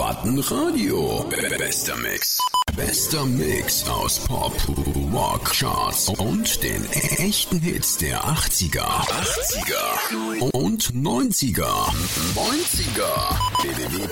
Wattenradio. Bester Mix. Bester Mix aus Pop, Rock, Charts und den echten Hits der 80er und 90er.